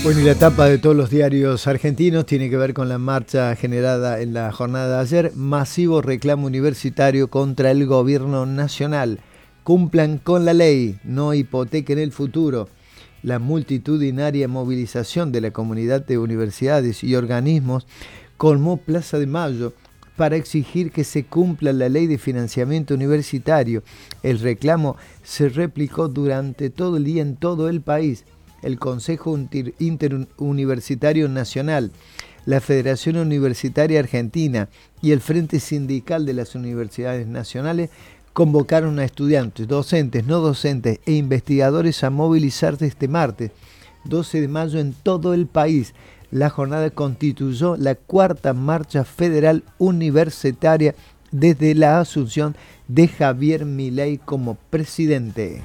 Bueno, y la tapa de todos los diarios argentinos tiene que ver con la marcha generada en la jornada de ayer. Masivo reclamo universitario contra el gobierno nacional. Cumplan con la ley, no hipotequen el futuro. La multitudinaria movilización de la comunidad de universidades y organismos colmó Plaza de Mayo para exigir que se cumpla la ley de financiamiento universitario. El reclamo se replicó durante todo el día en todo el país. El Consejo Interuniversitario Nacional, la Federación Universitaria Argentina y el Frente Sindical de las Universidades Nacionales convocaron a estudiantes, docentes, no docentes e investigadores a movilizarse este martes, 12 de mayo en todo el país. La jornada constituyó la cuarta marcha federal universitaria desde la asunción de Javier Milei como presidente.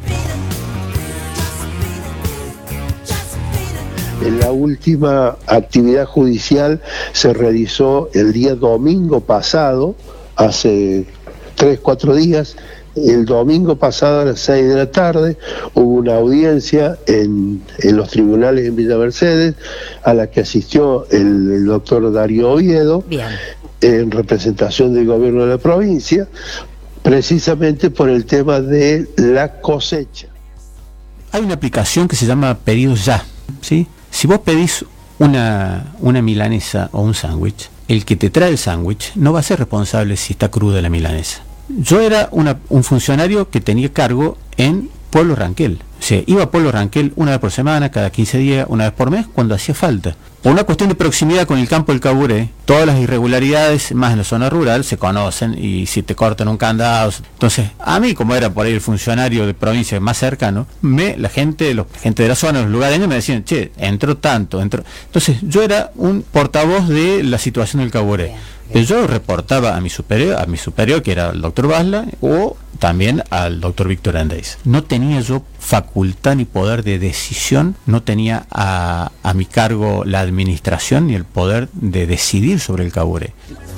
La última actividad judicial se realizó el día domingo pasado, hace 3-4 días. El domingo pasado a las 6 de la tarde hubo una audiencia en los tribunales en Villa Mercedes, a la que asistió el doctor Darío Oviedo, en representación del gobierno de la provincia, precisamente por el tema de la cosecha. Hay una aplicación que se llama Pedidos Ya, ¿sí? Si vos pedís una milanesa o un sándwich, el que te trae el sándwich no va a ser responsable si está cruda la milanesa. Yo era un funcionario que tenía cargo en Pueblo Ranquel. O sea, iba a Pueblo Ranquel una vez por semana, cada 15 días, una vez por mes, cuando hacía falta. Por una cuestión de proximidad con el campo del Caburé, todas las irregularidades, más en la zona rural, se conocen, y si te cortan un candado. Entonces, a mí, como era por ahí el funcionario de provincia más cercano, la gente de la zona, los lugareños, me decían, che, entró tanto. Entonces, yo era un portavoz de la situación del Caburé. Yo reportaba a mi superior, que era el doctor Basla, o también al doctor Víctor Andrés. No tenía yo facultad ni poder de decisión, no tenía a mi cargo la administración ni el poder de decidir sobre el Caburé.